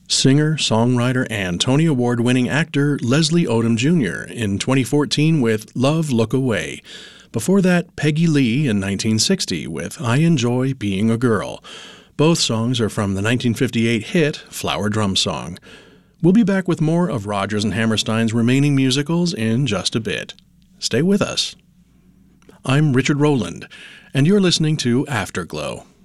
Singer, songwriter, and Tony Award-winning actor Leslie Odom Jr. in 2014 with Love Look Away. Before that, Peggy Lee in 1960 with I Enjoy Being a Girl. Both songs are from the 1958 hit Flower Drum Song. We'll be back with more of Rodgers and Hammerstein's remaining musicals in just a bit. Stay with us. I'm Richard Rowland, and you're listening to Afterglow.